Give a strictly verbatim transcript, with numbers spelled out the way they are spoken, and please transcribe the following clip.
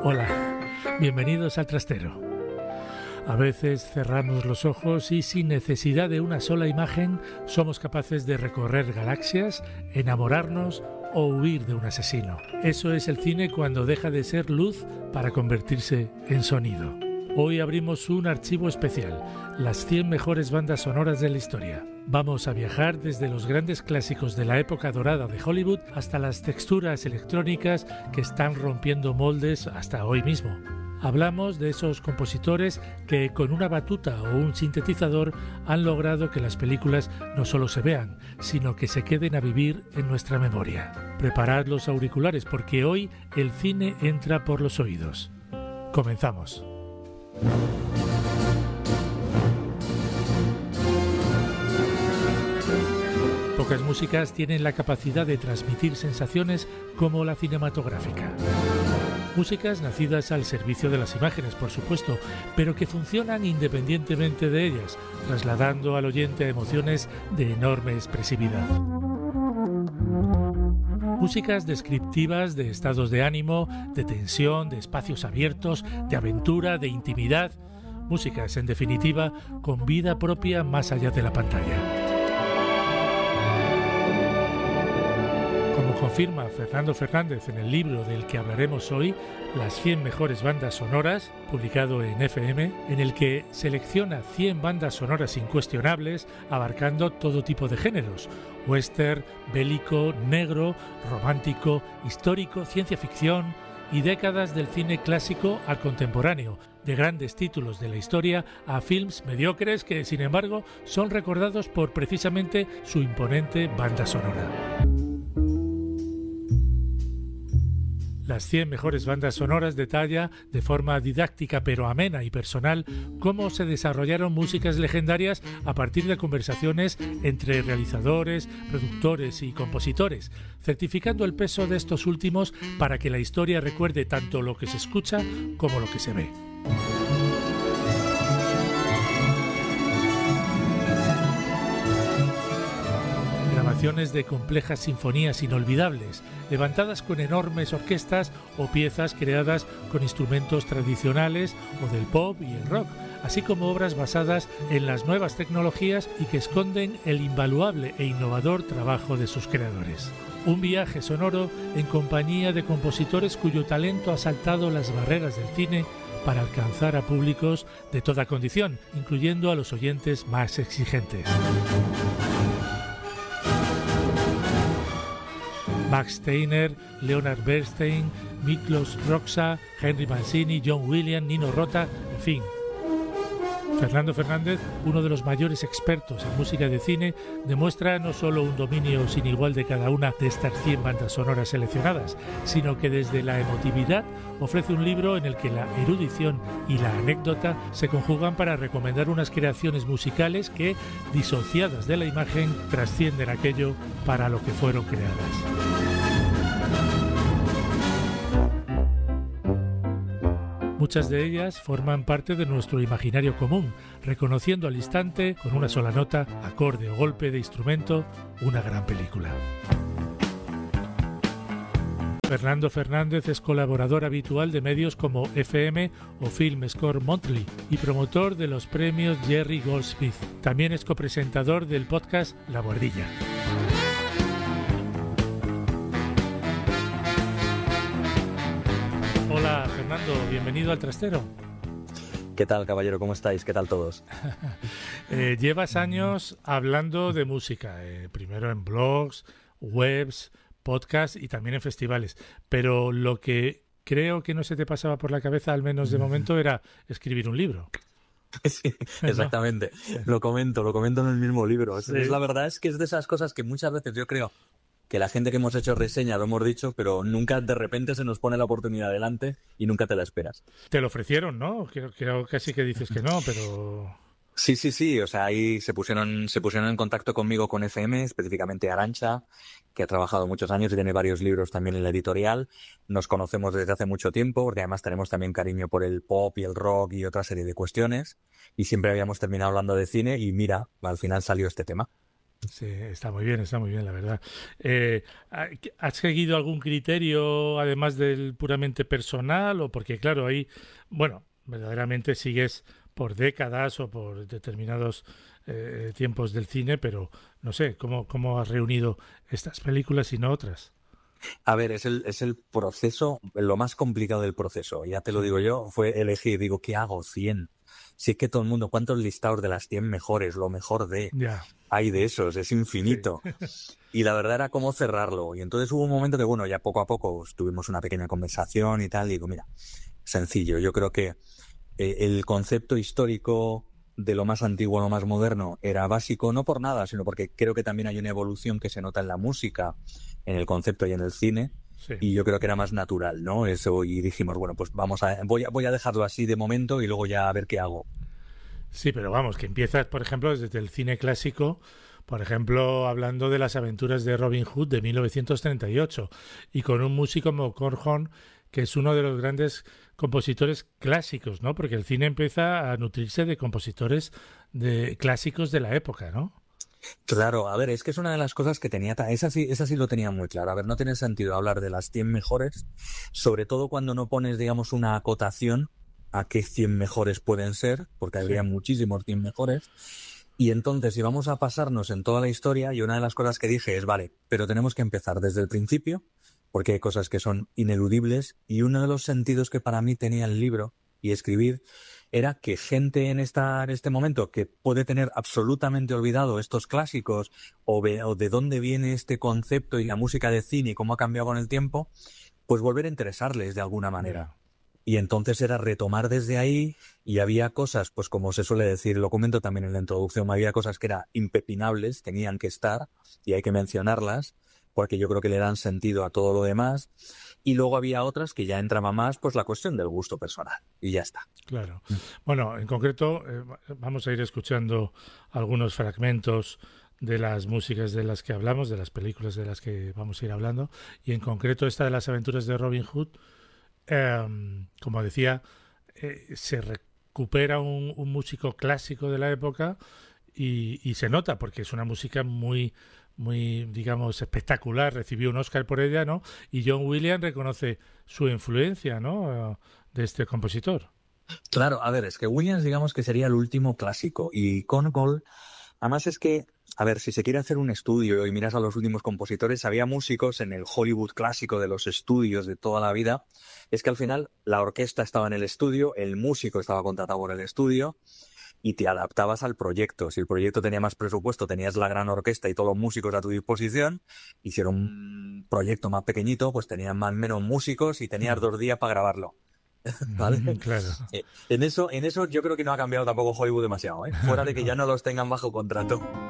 Hola, bienvenidos al Trastero. A veces cerramos los ojos y sin necesidad de una sola imagen somos capaces de recorrer galaxias, enamorarnos o huir de un asesino. Eso es el cine cuando deja de ser luz para convertirse en sonido. Hoy abrimos un archivo especial, las cien mejores bandas sonoras de la historia. Vamos a viajar desde los grandes clásicos de la época dorada de Hollywood hasta las texturas electrónicas que están rompiendo moldes hasta hoy mismo. Hablamos de esos compositores que con una batuta o un sintetizador han logrado que las películas no solo se vean, sino que se queden a vivir en nuestra memoria. Preparad los auriculares porque hoy el cine entra por los oídos. Comenzamos. Pocas músicas tienen la capacidad de transmitir sensaciones como la cinematográfica. Músicas nacidas al servicio de las imágenes, por supuesto, pero que funcionan independientemente de ellas, trasladando al oyente a emociones de enorme expresividad. Músicas descriptivas de estados de ánimo, de tensión, de espacios abiertos, de aventura, de intimidad. Músicas, en definitiva, con vida propia más allá de la pantalla. Como confirma Fernando Fernández en el libro del que hablaremos hoy, Las cien mejores bandas sonoras, publicado en F M, en el que selecciona cien bandas sonoras incuestionables, abarcando todo tipo de géneros: western, bélico, negro, romántico, histórico, ciencia ficción y décadas del cine clásico al contemporáneo, de grandes títulos de la historia a films mediocres que, sin embargo, son recordados por precisamente su imponente banda sonora. Las cien mejores bandas sonoras detalla, de forma didáctica pero amena y personal, cómo se desarrollaron músicas legendarias a partir de conversaciones entre realizadores, productores y compositores, certificando el peso de estos últimos para que la historia recuerde tanto lo que se escucha como lo que se ve. Grabaciones de complejas sinfonías inolvidables, levantadas con enormes orquestas o piezas creadas con instrumentos tradicionales o del pop y el rock, así como obras basadas en las nuevas tecnologías y que esconden el invaluable e innovador trabajo de sus creadores. Un viaje sonoro en compañía de compositores cuyo talento ha saltado las barreras del cine para alcanzar a públicos de toda condición, incluyendo a los oyentes más exigentes. Max Steiner, Leonard Bernstein, Miklos Rozsa, Henry Mancini, John Williams, Nino Rota, en fin. Fernando Fernández, uno de los mayores expertos en música de cine, demuestra no solo un dominio sin igual de cada una de estas cien bandas sonoras seleccionadas, sino que desde la emotividad ofrece un libro en el que la erudición y la anécdota se conjugan para recomendar unas creaciones musicales que, disociadas de la imagen, trascienden aquello para lo que fueron creadas. Muchas de ellas forman parte de nuestro imaginario común, reconociendo al instante, con una sola nota, acorde o golpe de instrumento, una gran película. Fernando Fernández es colaborador habitual de medios como F M o Film Score Monthly y promotor de los premios Jerry Goldsmith. También es copresentador del podcast La Boardilla. Hola Fernando, bienvenido al Trastero. ¿Qué tal, caballero? ¿Cómo estáis? ¿Qué tal todos? eh, llevas años hablando de música, eh, primero en blogs, webs, podcasts y también en festivales, pero lo que creo que no se te pasaba por la cabeza, al menos de momento, era escribir un libro. Sí, exactamente. ¿No? Lo comento, lo comento en el mismo libro. Sí. Es, la verdad es que es de esas cosas que muchas veces yo creo que la gente que hemos hecho reseña lo hemos dicho, pero nunca de repente se nos pone la oportunidad delante y nunca te la esperas. Te lo ofrecieron, ¿no? Creo, creo casi que dices que no, pero... Sí, sí, sí. O sea, ahí se pusieron, se pusieron en contacto conmigo con F M, específicamente Arantxa, que ha trabajado muchos años y tiene varios libros también en la editorial. Nos conocemos desde hace mucho tiempo, porque además tenemos también cariño por el pop y el rock y otra serie de cuestiones. Y siempre habíamos terminado hablando de cine y mira, al final salió este tema. Sí, está muy bien, está muy bien, la verdad. Eh, ¿has seguido algún criterio, además del puramente personal? O porque, claro, ahí, bueno, verdaderamente sigues por décadas o por determinados eh, tiempos del cine, pero no sé, ¿cómo, cómo has reunido estas películas y no otras? A ver, es el, es el proceso, lo más complicado del proceso, ya te lo Sí, digo yo, fue elegir, digo, ¿qué hago? Cien. Si es que todo el mundo, ¿cuántos listados de las cien mejores, lo mejor de? ya, Hay de esos, es sí, infinito. Y la verdad era cómo cerrarlo. Y entonces hubo un momento que, bueno, ya poco a poco pues, tuvimos una pequeña conversación y tal. Y digo, mira, sencillo. Yo creo que eh, el concepto histórico de lo más antiguo a lo más moderno era básico, no por nada, sino porque creo que también hay una evolución que se nota en la música, en el concepto y en el cine. sí. Y yo creo que era más natural, ¿no? Eso, y dijimos, bueno, pues vamos a, voy a, voy a dejarlo así de momento y luego ya a ver qué hago. Sí, pero vamos, que empiezas, por ejemplo, desde el cine clásico, por ejemplo, hablando de las aventuras de Robin Hood de mil novecientos treinta y ocho, y con un músico como Cornhorn, que es uno de los grandes compositores clásicos, ¿no? Porque el cine empieza a nutrirse de compositores de clásicos de la época, ¿no? Claro, a ver, es que es una de las cosas que tenía, ta- esa sí, esa sí lo tenía muy claro. A ver, no tiene sentido hablar de las cien mejores, sobre todo cuando no pones, digamos, una acotación a qué cien mejores pueden ser, porque habría Sí, muchísimos cien mejores. Y entonces, si vamos a pasarnos en toda la historia, y una de las cosas que dije es, vale, pero tenemos que empezar desde el principio, porque hay cosas que son ineludibles, y uno de los sentidos que para mí tenía el libro y escribir era que gente en, esta, en este momento que puede tener absolutamente olvidado estos clásicos o, ve, o de dónde viene este concepto y la música de cine y cómo ha cambiado con el tiempo, pues volver a interesarles de alguna manera. ya, Y entonces era retomar desde ahí y había cosas, pues como se suele decir, lo comento también en la introducción, había cosas que eran impepinables, tenían que estar y hay que mencionarlas porque yo creo que le dan sentido a todo lo demás. Y luego había otras que ya entraba más, pues la cuestión del gusto personal. Y ya está. claro. Bueno, en concreto, eh, vamos a ir escuchando algunos fragmentos de las músicas de las que hablamos, de las películas de las que vamos a ir hablando, y en concreto esta de las aventuras de Robin Hood. Eh, como decía, eh, se recupera un, un músico clásico de la época y, y se nota porque es una música muy, muy, digamos, espectacular. Recibió un Oscar por ella, ¿no? Y John Williams reconoce su influencia, ¿no? Eh, de este compositor. Claro, a ver, es que Williams digamos que sería el último clásico y Korngold, además es que, a ver, si se quiere hacer un estudio y miras a los últimos compositores, había músicos en el Hollywood clásico de los estudios de toda la vida, es que al final la orquesta estaba en el estudio, el músico estaba contratado por el estudio y te adaptabas al proyecto. Si el proyecto tenía más presupuesto, tenías la gran orquesta y todos los músicos a tu disposición, y si era un proyecto más pequeñito, pues tenías más menos músicos y tenías dos días para grabarlo. ¿Vale? Claro. Eh, En eso, en eso yo creo que no ha cambiado tampoco Hollywood demasiado, ¿eh? Fuera de que ya no los tengan bajo contrato.